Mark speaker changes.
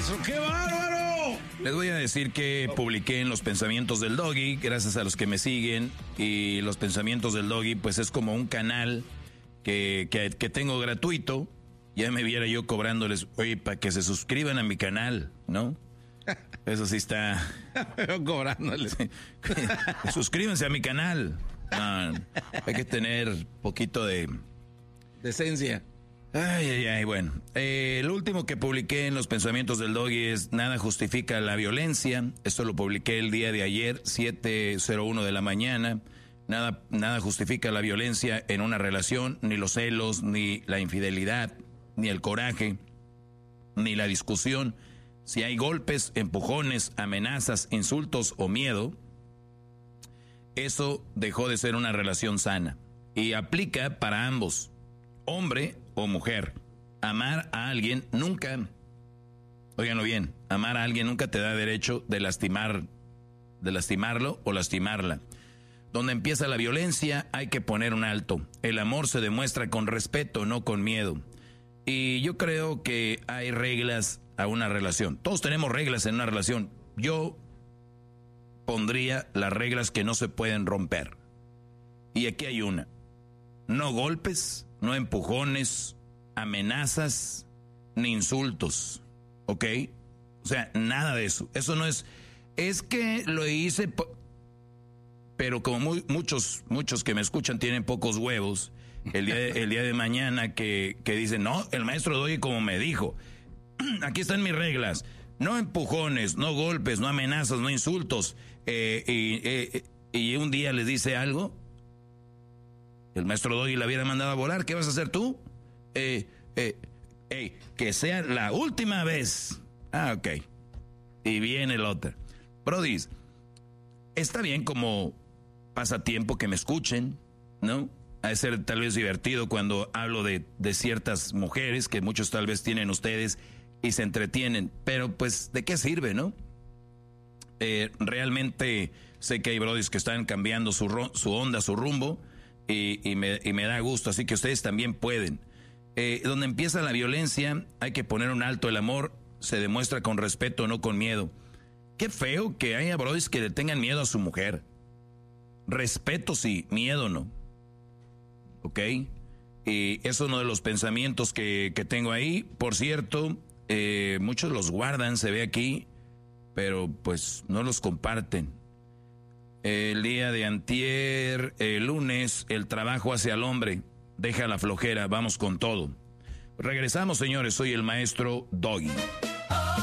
Speaker 1: eso! ¡Qué bárbaro!
Speaker 2: Les voy a decir que publiqué en Los Pensamientos del Doggy, gracias a los que me siguen. Y Los Pensamientos del Doggy, pues es como un canal que tengo gratuito. Ya me viera yo cobrándoles, oye, para que se suscriban a mi canal, ¿no? Eso sí está...
Speaker 1: cobrándoles.
Speaker 2: Suscríbanse a mi canal. No, hay que tener poquito de...
Speaker 1: decencia.
Speaker 2: Ay, bueno. Lo último que publiqué en Los Pensamientos del Doggy es nada justifica la violencia. Esto lo publiqué el día de ayer, 7:01 de la mañana. Nada justifica la violencia en una relación, ni los celos, ni la infidelidad, ni el coraje, ni la discusión. Si hay golpes, empujones, amenazas, insultos o miedo, eso dejó de ser una relación sana. Y aplica para ambos, hombre o mujer. Amar a alguien nunca, óiganlo bien, amar a alguien nunca te da derecho de lastimarlo o lastimarla. Donde empieza la violencia hay que poner un alto. El amor se demuestra con respeto, no con miedo. Y yo creo que hay reglas a una relación. Todos tenemos reglas en una relación. Yo pondría las reglas que no se pueden romper. Y aquí hay una. No golpes, no empujones, amenazas, ni insultos. ¿Ok? O sea, nada de eso. Eso no es... Es que lo hice... Pero como muchos que me escuchan tienen pocos huevos, el día de mañana que dicen, no, el maestro Doggy como me dijo, aquí están mis reglas, no empujones, no golpes, no amenazas, no insultos, y un día les dice algo, el maestro Doggy la hubiera mandado a volar, ¿qué vas a hacer tú? Que sea la última vez. Ah, ok. Y viene el otro. Brody, está bien como pasatiempo que me escuchen, ¿no? Ha de ser tal vez divertido cuando hablo de ciertas mujeres que muchos tal vez tienen ustedes y se entretienen, pero pues ¿de qué sirve, no? Realmente sé que hay brodis que están cambiando su onda, su rumbo y me da gusto, así que ustedes también pueden. Donde empieza la violencia hay que poner un alto. El amor se demuestra con respeto, no con miedo. Qué feo que haya brodis que le tengan miedo a su mujer. Respeto sí, miedo no. ¿Ok? Y es uno de los pensamientos que tengo ahí. Por cierto, muchos los guardan, se ve aquí, pero pues no los comparten. El día de antier, el lunes, el trabajo hace al hombre. Deja la flojera, vamos con todo. Regresamos, señores, soy el maestro Doggy.